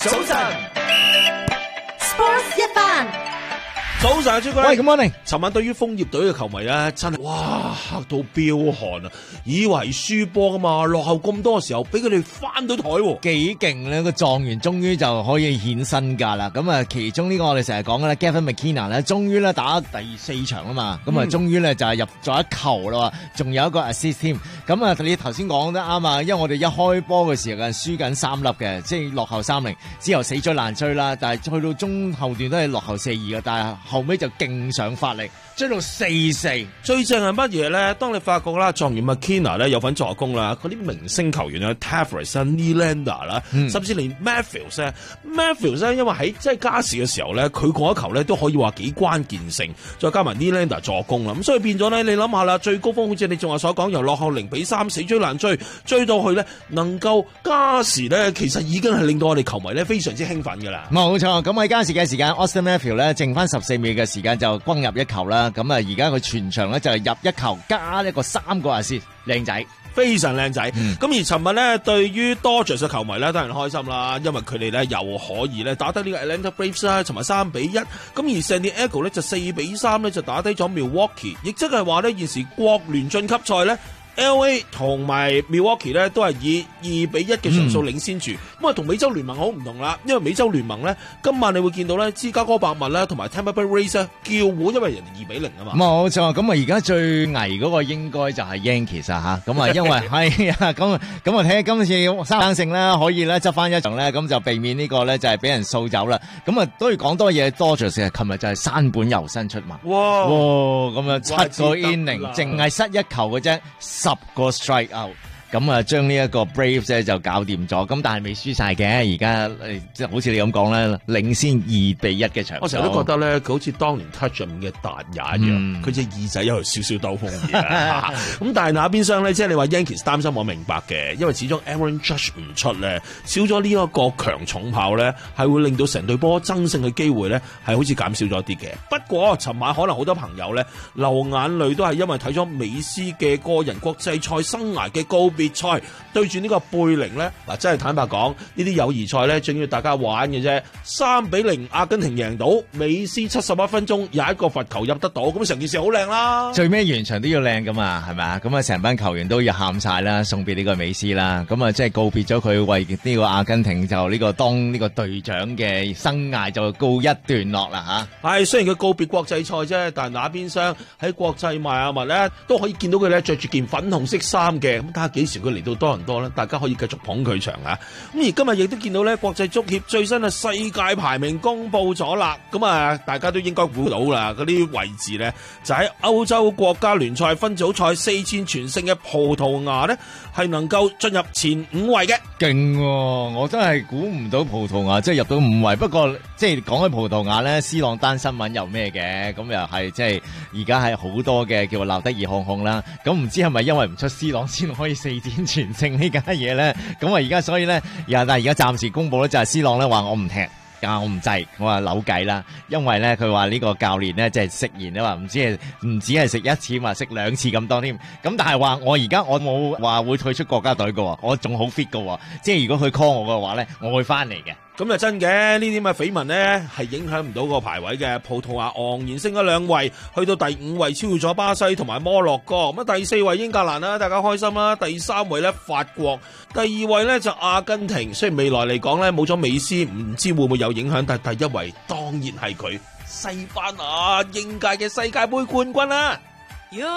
早晨 Sports 一番。 早晨，朱哥。 喂，咁morning。 尋晚對於楓葉隊嘅球迷咧，真係哇嚇到飆汗啊！以為輸波噶嘛，落後咁多嘅時候，俾佢哋翻到台喎。 幾勁咧！個狀元終於就可以顯身價啦。咁啊，其中呢個我哋成日講嘅咧 Gavin McKenna 咧，終於咧打第4場啊嘛。咁啊，終於咧就係入咗一球啦，仲有一個 assist 添。咁啊，你頭先講得啱啊，因為我哋一開波嘅時候係輸緊3粒嘅，即係落後3-0，之後死追爛追啦。但係去到中後段都係落後4-2嘅，但係後尾就勁上發力，追到4-4。 最正係乜嘢咧？當你發覺啦，狀元 McKenna 咧有份助攻啦，嗰啲明星球員啊 Tavares 啊 Nylander 啦，甚至連 Matthews 咧，因為喺即係加時嘅時候咧，佢嗰一球咧都可以話幾關鍵性，再加埋 Nylander 助攻啦，咁所以變咗咧，你諗下啦，最高峰好似你仲話所講，由落後0-3死追爛追，追到去咧能夠加時咧，其實已經係令到我哋球迷咧非常之興奮噶啦。 冇錯，咁喺加時嘅時間 Austin Matthews 咧剩翻14秒嘅時間就轟入一球啦。咁啊，而家佢全場咧就係入一球加一個3個assist，靚仔。 非常靚仔，咁而尋日咧，對於 Dodgers 嘅球迷咧，當然開心啦，因為佢哋咧又可以咧打低呢個 Atlanta Braves 啦，尋日3-1，咁而 San Diego 咧就4-3咧就打低咗 Milwaukee， 亦即係話咧現時國聯晉級賽咧。LA 同埋 Milwaukee 咧都係以2-1嘅場數領先住，咁啊同美洲聯盟好唔同啦，因為美洲聯盟咧今晚你會見到咧芝加哥白襪咧同埋 Tampa Bay Rays 咧叫糊，因為人哋2-0啊嘛。 冇錯，咁啊而家最危嗰個應該就係 Yankees 啊吓，咁啊因為係啊咁啊睇下今次3勝啦，可以咧執翻一場咧，咁就避免呢個咧就係俾人掃走啦。咁啊都要講多嘢，Dodgers琴日就係山本由伸出馬，哇咁啊7個 inning 淨係失一球嘅啫。10個 strike out， 咁啊將呢一個 Braves 咧就搞掂咗，咁但係未輸晒嘅，而家即係好似你咁講咧，領先2-1嘅場。 我成日都覺得咧，佢好似當年 Touch 入面嘅達也一樣，佢隻耳仔有少少兜風嘅。咁但係那邊廂咧，即係你話 Yankees 擔心，我明白嘅，因為始終 Aaron Judge 唔出咧，少咗呢一個強重炮咧，係會令到成隊波爭勝嘅機會咧係好似減少咗啲嘅。不過尋晚可能好多朋友咧流眼淚都係因為睇咗美斯嘅個人國際賽生涯嘅告別賽，對住呢個貝寧咧，嗱真係坦白講，呢啲友誼賽咧，仲要大家玩嘅啫。3-0阿根廷贏到，美斯71分鐘有一個罰球入得到，咁成件事好靚啦。 最尾完場都要靚噶嘛，係咪啊？咁啊，成班球員都要喊晒啦，送別呢個美斯啦。咁啊，即係告別咗佢，為呢個阿根廷就呢個當呢個隊長嘅生涯就告一段落啦吓。 係雖然佢告別國際賽啫，但係那邊廂喺國際邁阿密咧都可以見到佢咧着住件粉紅色衫嘅，咁睇下幾時佢嚟到多倫多咧，大家可以繼續捧佢場啊！咁而今日亦都見到咧，國際足協最新嘅世界排名公布咗啦，咁啊，大家都應該估到啦，嗰啲位置咧就喺歐洲國家聯賽分組賽4戰全勝嘅葡萄牙咧，係能夠進入前5位嘅。 勁喎！我真係估唔到葡萄牙即係入到5位。不過即係講起葡萄牙咧，C 朗單新聞又咩嘅？咁又係即係而家係好多嘅叫鬧得熱烘烘啦。咁唔知係咪因為唔出 C 朗先可以4戰全勝呢家嘢咧？咁啊而家所以咧，但係而家暫時公布咧就係 C 朗咧話我唔踢。我唔制，我話扭計啦，因為咧佢話呢個教練咧即係食言啊嘛，唔止係食1次嘛，食2次咁多添。咁但係話我而家我冇話會退出國家隊嘅，我仲好 fit 嘅，即係如果佢 call 我嘅話咧，我會翻嚟嘅。 咁就真嘅，呢啲咁嘅緋聞呢係影響唔到個排位嘅。葡萄牙昂然升咗2位，去到第5位，超越咗巴西同埋摩洛哥。咁啊第4位英格蘭啦，大家開心啦。第3位呢法國，第2位呢就阿根廷。雖然未來嚟講呢冇咗美斯，唔知會唔會有影響，但係第1位當然係佢，西班牙應屆嘅世界盃冠軍啦。